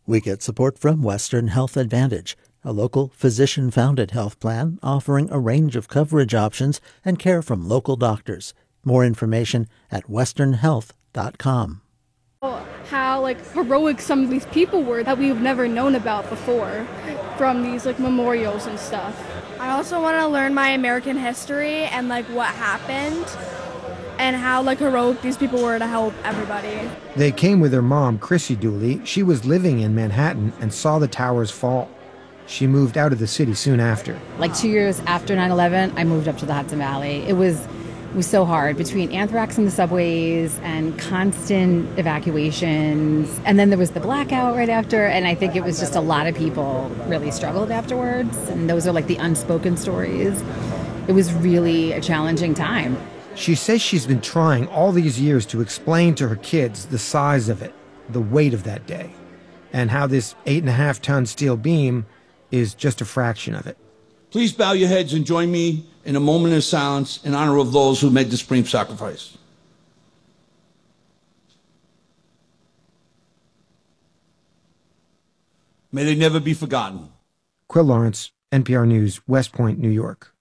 We get support from Western Health Advantage, a local physician-founded health plan offering a range of coverage options and care from local doctors. More information at westernhealth.com. How heroic some of these people were that we've never known about before from these memorials and stuff. I also want to learn my American history and what happened and how heroic these people were to help everybody. They came with her mom, Chrissy Dooley. She was living in Manhattan and saw the towers fall. She moved out of the city soon after. 2 years after 9/11, I moved up to the Hudson Valley. It was so hard between anthrax in the subways and constant evacuations. And then there was the blackout right after. And I think it was just a lot of people really struggled afterwards. And those are the unspoken stories. It was really a challenging time. She says she's been trying all these years to explain to her kids the size of it, the weight of that day, and how this 8.5-ton steel beam is just a fraction of it. Please bow your heads and join me in a moment of silence in honor of those who made the supreme sacrifice. May they never be forgotten. Quill Lawrence, NPR News, West Point, New York.